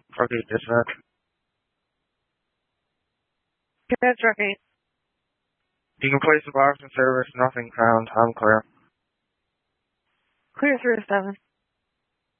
Truckee dispatch. Yeah, Truckee. You can place the box in service. Nothing found. I'm clear. Clear through 7.